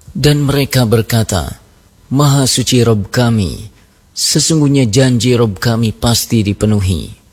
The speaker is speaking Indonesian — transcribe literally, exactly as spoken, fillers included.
Dan mereka berkata, Maha suci Rabb kami, sesungguhnya janji Rabb kami pasti dipenuhi.